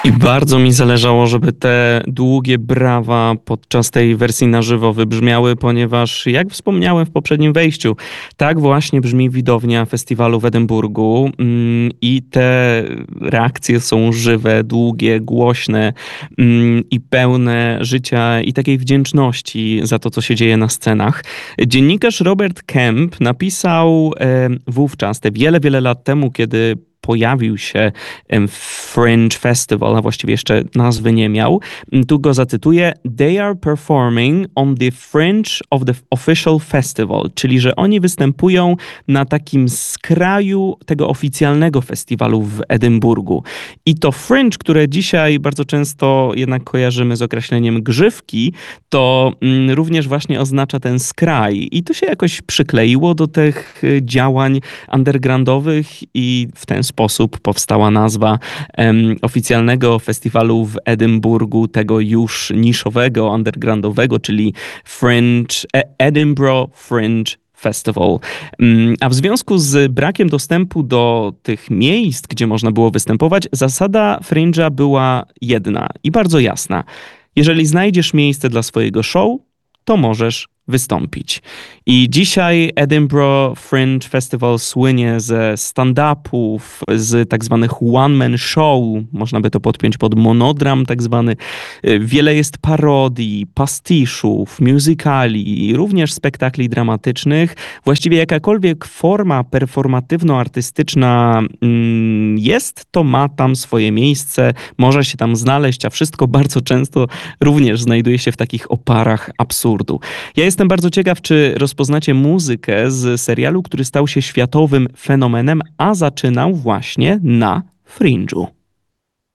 I bardzo mi zależało, żeby te długie brawa podczas tej wersji na żywo wybrzmiały, ponieważ jak wspomniałem w poprzednim wejściu, tak właśnie brzmi widownia festiwalu w Edynburgu i te reakcje są żywe, długie, głośne i pełne życia i takiej wdzięczności za to, co się dzieje na scenach. Dziennikarz Robert Kemp napisał wówczas, te wiele, wiele lat temu, kiedy pojawił się Fringe Festival, a właściwie jeszcze nazwy nie miał. Tu go zacytuję. They are performing on the fringe of the official festival, czyli że oni występują na takim skraju tego oficjalnego festiwalu w Edynburgu. I to fringe, które dzisiaj bardzo często jednak kojarzymy z określeniem grzywki, to również właśnie oznacza ten skraj. I to się jakoś przykleiło do tych działań undergroundowych i w ten sposób powstała nazwa oficjalnego festiwalu w Edynburgu, tego już niszowego, undergroundowego, czyli Edinburgh Fringe Festival. A w związku z brakiem dostępu do tych miejsc, gdzie można było występować, zasada Fringe'a była jedna i bardzo jasna. Jeżeli znajdziesz miejsce dla swojego show, to możesz wystąpić. I dzisiaj Edinburgh Fringe Festival słynie ze stand-upów, z tak zwanych one-man show, można by to podpiąć pod monodram tak zwany. Wiele jest parodii, pastiszów, musicali, również spektakli dramatycznych. Właściwie jakakolwiek forma performatywno-artystyczna jest, to ma tam swoje miejsce, może się tam znaleźć, a wszystko bardzo często również znajduje się w takich oparach absurdu. Ja jestem bardzo ciekaw, czy rozpoznacie muzykę z serialu, który stał się światowym fenomenem, a zaczynał właśnie na Fringe'u.